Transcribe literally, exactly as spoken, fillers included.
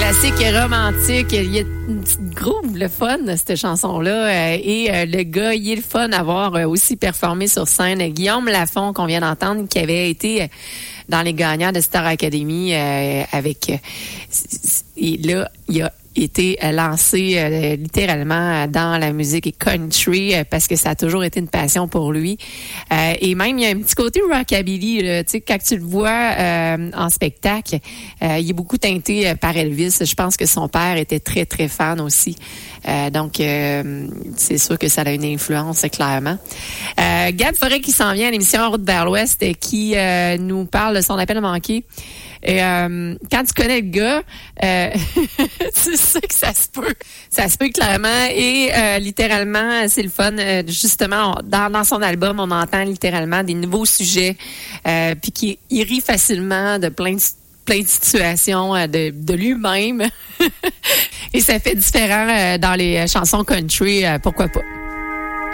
classique et romantique. Il y a une petite groove, le fun, cette chanson-là. Et euh, le gars, il est le fun à voir aussi performer sur scène. Guillaume Lafont, qu'on vient d'entendre, qui avait été dans les gagnants de Star Academy euh, avec... Euh, et là, il a été lancé euh, littéralement dans la musique et country euh, parce que ça a toujours été une passion pour lui. Euh, et même, il y a un petit côté rockabilly. Tu sais, quand tu le vois euh, en spectacle, euh, il est beaucoup teinté par Elvis. Je pense que son père était très, très fan aussi. Euh, donc, euh, c'est sûr que ça a une influence, clairement. Euh, Gab Forêt qui s'en vient à l'émission Route vers l'Ouest et qui euh, nous parle de son appel manqué. Et euh, quand tu connais le gars, euh, tu sais que ça se peut. Ça se peut clairement. Et euh, littéralement, c'est le fun. Euh, justement, dans, dans son album, on entend littéralement des nouveaux sujets. Euh, puis qui il rit facilement de plein de plein de situations de, de lui-même. Et ça fait différent euh, dans les chansons country. Euh, pourquoi pas?